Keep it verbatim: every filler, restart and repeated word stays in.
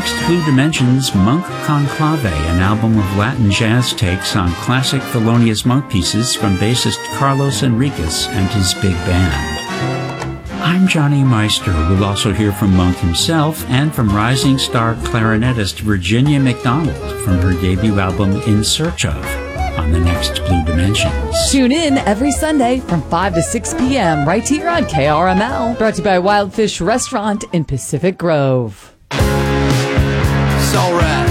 next Blue Dimensions, Monk Conclave, an album of Latin jazz takes on classic Thelonious Monk pieces from bassist Carlos Enriquez and his big band. I'm Johnny Meister. We'll also hear from Monk himself and from rising star clarinetist Virginia McDonald from her debut album In Search Of on the next Blue Dimensions. Tune in every Sunday from five to six p.m. right here on K R M L. Brought to you by Wildfish Restaurant in Pacific Grove. It's all right.